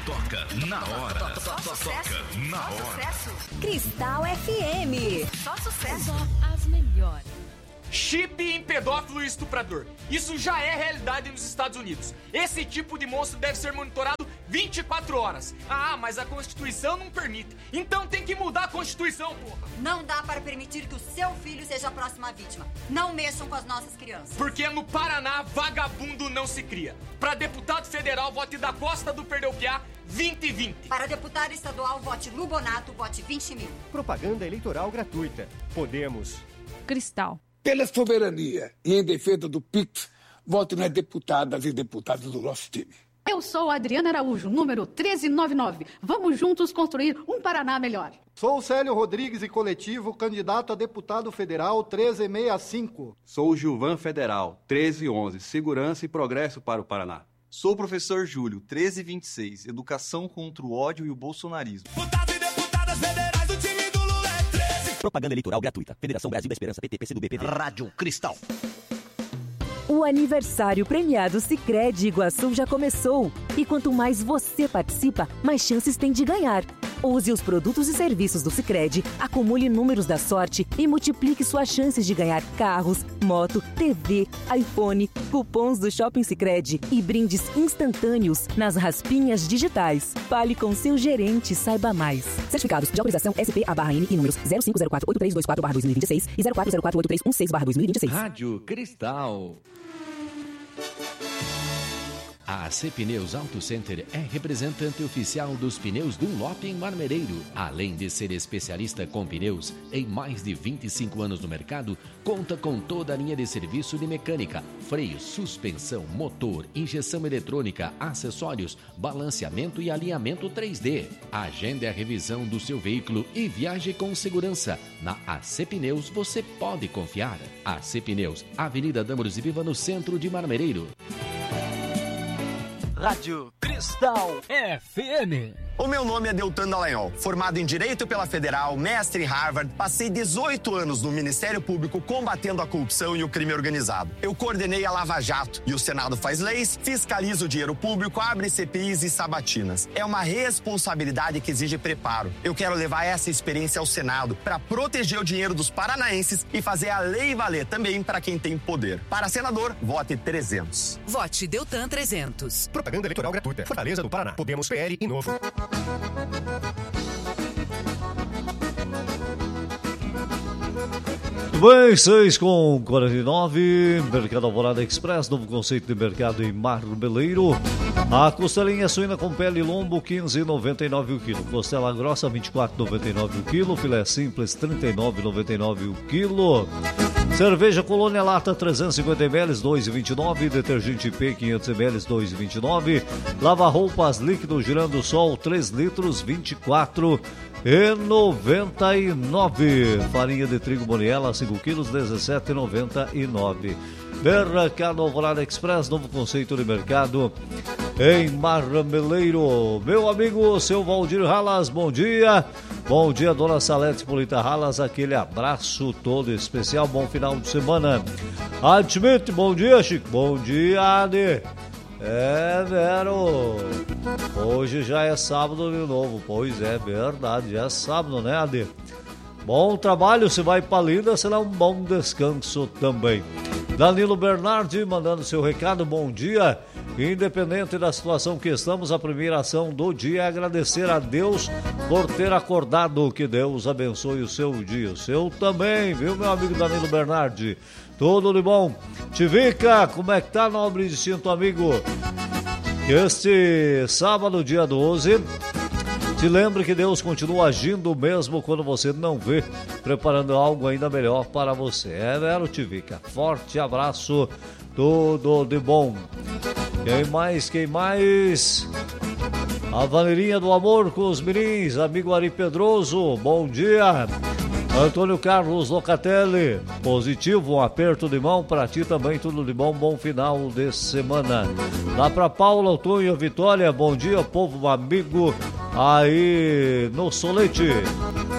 Toca na hora. Toca na hora. Cristal FM. Só sucesso. Só as melhores. Chip em pedófilo e estuprador. Isso já é realidade nos Estados Unidos. Esse tipo de monstro deve ser monitorado 24 horas. Ah, mas a Constituição não permite. Então tem que mudar a Constituição, porra. Não dá para permitir que o seu filho seja a próxima vítima. Não mexam com as nossas crianças. Porque no Paraná, vagabundo não se cria. Para deputado federal, vote da Costa do Perdeu Piá 2020. Para deputado estadual, vote Lubonato, vote 20.000. Propaganda eleitoral gratuita. Podemos. Cristal. Pela soberania e em defesa do PIX, vote nas deputadas e deputados do nosso time. Eu sou a Adriana Araújo, número 1399. Vamos juntos construir um Paraná melhor. Sou o Célio Rodrigues e coletivo, candidato a deputado federal 1365. Sou o Gilvan Federal, 1311, Segurança e Progresso para o Paraná. Sou o professor Júlio, 1326, Educação contra o ódio e o bolsonarismo. Deputados e deputadas federais, o time do Lula é 13. Propaganda eleitoral gratuita. Federação Brasil da Esperança, PT, PCdoB, PT. Rádio Cristal. O aniversário premiado Sicredi Iguaçu já começou. E quanto mais você participa, mais chances tem de ganhar. Use os produtos e serviços do Sicredi, acumule números da sorte e multiplique suas chances de ganhar carros, moto, TV, iPhone, cupons do Shopping Sicredi e brindes instantâneos nas raspinhas digitais. Fale com seu gerente e saiba mais. Certificados de autorização SP/N e números 05048324/2026 e 04048316/2026. Rádio Cristal. A AC Pneus Auto Center é representante oficial dos pneus Dunlop em Marmereiro. Além de ser especialista com pneus, em mais de 25 anos no mercado, conta com toda a linha de serviço de mecânica, freio, suspensão, motor, injeção eletrônica, acessórios, balanceamento e alinhamento 3D. Agende a revisão do seu veículo e viaje com segurança. Na AC Pneus você pode confiar. AC Pneus, Avenida Dâmaros e Viva, no centro de Marmereiro. Rádio Cristal FM. O meu nome é Deltan Dallagnol, formado em Direito pela Federal, mestre em Harvard, passei 18 anos no Ministério Público combatendo a corrupção e o crime organizado. Eu coordenei a Lava Jato e o Senado faz leis, fiscaliza o dinheiro público, abre CPIs e sabatinas. É uma responsabilidade que exige preparo. Eu quero levar essa experiência ao Senado para proteger o dinheiro dos paranaenses e fazer a lei valer também para quem tem poder. Para senador, vote 300. Vote Deltan 300. Propaganda eleitoral gratuita. Fortaleza do Paraná. Podemos, PL e Novo. Bem, 6:49, Mercado Alvorada Express, novo conceito de mercado em Marmeleiro. A costelinha suína com pele e lombo, 15,99 o quilo. Costela grossa, 24,99 o quilo. Filé simples, 39,99 o quilo. Cerveja Colônia Lata, 350 ml, 2,29. Detergente P, 500 ml, 2,29. Lava roupas líquido Girando Sol, 3 litros, 24,99. Farinha de trigo Moniela, 5 quilos, 17,99. Mercado Alvorada Express, novo conceito de mercado em Marmeleiro. Meu amigo, seu Valdir Halas, bom dia. Bom dia, dona Salete Polita Halas, aquele abraço todo especial, bom final de semana. Admite, bom dia, Chico. Bom dia, Adi. É, Vero. Hoje já é sábado de novo. Pois é, verdade, já é sábado, né, Adi? Bom trabalho, se vai pra Lida, será um bom descanso também. Danilo Bernardi mandando seu recado, bom dia. Independente da situação que estamos, a primeira ação do dia é agradecer a Deus por ter acordado. Que Deus abençoe o seu dia, o seu também, viu, meu amigo Danilo Bernardi? Tudo de bom. Tivica, como é que tá, nobre e distinto amigo? Este sábado, dia 12... se lembre que Deus continua agindo mesmo quando você não vê, preparando algo ainda melhor para você. É, Vero Tivica. Forte abraço, tudo de bom. Quem mais? A Vaneirinha do Amor com os mirins, amigo Ari Pedroso, bom dia. Antônio Carlos Locatelli, positivo, um aperto de mão para ti também, tudo de bom, bom final de semana. Lá para Paula, Antônio Vitória, bom dia, povo amigo aí no Solete.